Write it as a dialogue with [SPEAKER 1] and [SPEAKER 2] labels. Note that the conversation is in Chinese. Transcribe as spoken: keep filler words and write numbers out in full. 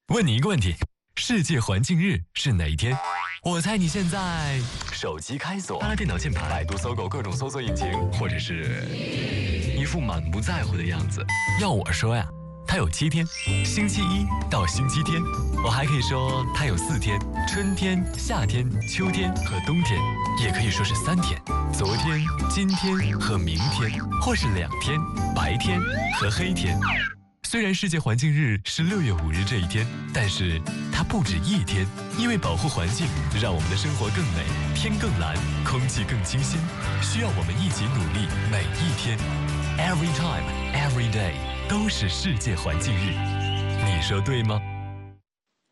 [SPEAKER 1] 问你一个问题：世界环境日是哪一天？我猜你现在手机开锁，拿了电脑键盘，百度、搜狗各种搜索引擎，或者是一副满不在乎的样子。要我说呀，它有七天，星期一到星期天。我还可以说它有四天：春天、夏天、秋天和冬天，也可以说是三天：昨天、今天和明天，或是两天：白天和黑天。虽然世界环境日是六月五日这一天，但是它不止一天，因为保护环境，让我们的生活更美，天更蓝，空气更清新，需要我们一起努力，每一天 ，every time, every day 都是世界环境日。你说对吗？